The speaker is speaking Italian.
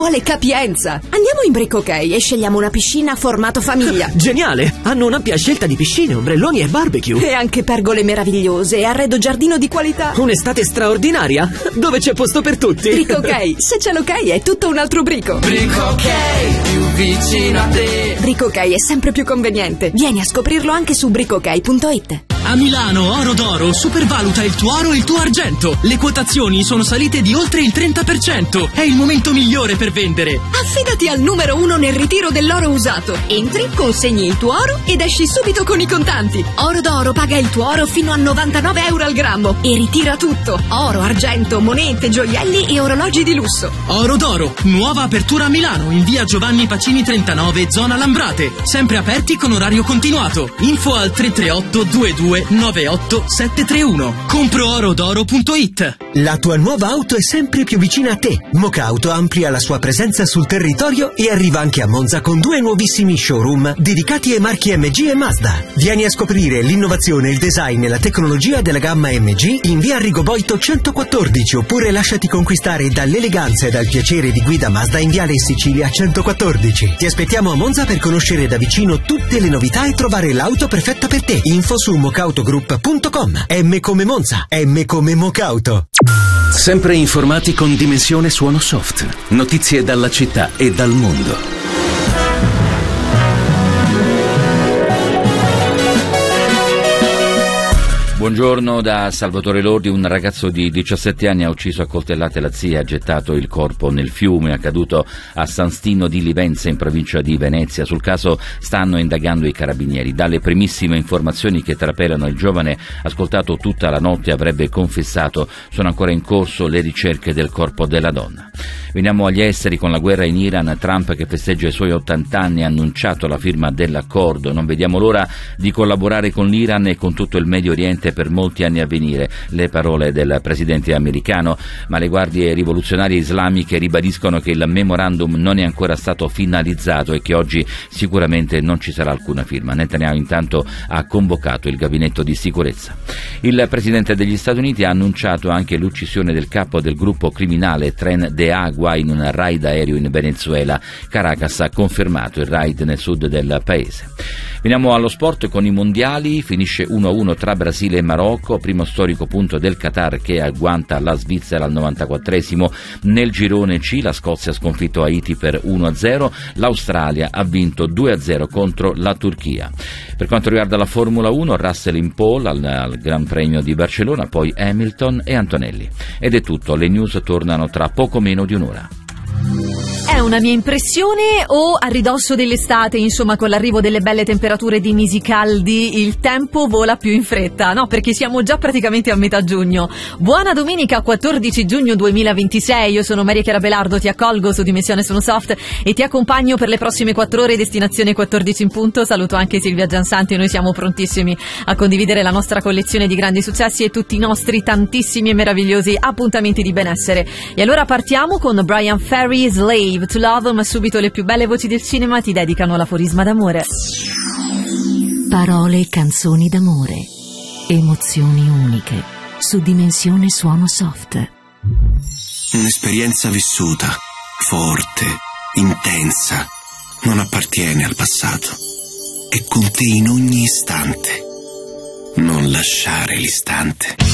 Vuole capienza. Andiamo in Brick OK e scegliamo una piscina a formato famiglia. Geniale! Hanno un'ampia scelta di piscine, ombrelloni e barbecue. E anche pergole meravigliose e arredo giardino di qualità. Un'estate straordinaria, dove c'è posto per tutti. Brick OK, se c'è l'ok è tutto un altro brico. Brick OK, più vicino a te. Brick OK è sempre più conveniente. Vieni a scoprirlo anche su brickok.it. A Milano Oro d'Oro supervaluta il tuo oro e il tuo argento. Le quotazioni sono salite di oltre il 30%. È il momento migliore per vendere. Affidati al numero 1 nel ritiro dell'oro usato. Entri, consegni il tuo oro ed esci subito con i contanti. Oro d'Oro paga il tuo oro fino a 99 euro al grammo e ritira tutto. Oro, argento, monete, gioielli e orologi di lusso. Oro d'Oro, nuova apertura a Milano in via Giovanni Pacini 39, zona Lambrate. Sempre aperti con orario continuato. Info al 338 22 98 731. Comproorodoro.it. La tua nuova auto è sempre più vicina a te. Mocauto amplia la sua presenza sul territorio e arriva anche a Monza con 2 nuovissimi showroom dedicati ai marchi MG e Mazda. Vieni a scoprire l'innovazione, il design e la tecnologia della gamma MG in via Rigoboito 114, oppure lasciati conquistare dall'eleganza e dal piacere di guida Mazda in viale Sicilia 114. Ti aspettiamo a Monza per conoscere da vicino tutte le novità e trovare l'auto perfetta per te. Info su mocautogroup.com. M come Monza, M come Mocauto. Sempre informati con Dimensione Suono Soft. Notizie dalla città e dal mondo. Buongiorno da Salvatore Lordi. Un ragazzo di 17 anni ha ucciso a coltellate la zia e ha gettato il corpo nel fiume. Accaduto a San Stino di Livenza, in provincia di Venezia. Sul caso stanno indagando i carabinieri. Dalle primissime informazioni che trapelano, il giovane, ascoltato tutta la notte, avrebbe confessato. Sono ancora in corso le ricerche del corpo della donna. Veniamo agli esteri. Con la guerra in Iran, Trump, che festeggia i suoi 80 anni, ha annunciato la firma dell'accordo. Non vediamo l'ora di collaborare con l'Iran e con tutto il Medio Oriente per molti anni a venire, le parole del presidente americano. Ma le guardie rivoluzionarie islamiche ribadiscono che il memorandum non è ancora stato finalizzato e che oggi sicuramente non ci sarà alcuna firma. Netanyahu intanto ha convocato il gabinetto di sicurezza. Il presidente degli Stati Uniti ha annunciato anche l'uccisione del capo del gruppo criminale Tren de Agua in un raid aereo in Venezuela. Caracas ha confermato il raid nel sud del paese. Veniamo allo sport con i mondiali. Finisce 1-1 tra Brasile e Marocco, primo storico punto del Qatar che agguanta la Svizzera al 94esimo. Nel girone C la Scozia ha sconfitto Haiti per 1-0, l'Australia ha vinto 2-0 contro la Turchia. Per quanto riguarda la Formula 1, Russell in pole al Gran Premio di Barcellona, poi Hamilton e Antonelli. Ed è tutto, le news tornano tra poco meno di un'ora. È una mia impressione o a ridosso dell'estate, insomma, con l'arrivo delle belle temperature di mesi caldi, il tempo vola più in fretta? No, perché siamo già praticamente a metà giugno. Buona domenica 14 giugno 2026, io sono Maria Chiara Belardo, ti accolgo su Dimensione Suono Soft e ti accompagno per le prossime 4 ore, destinazione 14 in punto. Saluto anche Silvia Giansanti, noi siamo prontissimi a condividere la nostra collezione di grandi successi e tutti i nostri tantissimi e meravigliosi appuntamenti di benessere. E allora partiamo con Brian Ferry, Slave to Love, ma subito le più belle voci del cinema ti dedicano l'aforisma d'amore. Parole e canzoni d'amore, emozioni uniche, su Dimensione Suono Soft. Un'esperienza vissuta, forte, intensa, non appartiene al passato. È con te in ogni istante. Non lasciare l'istante.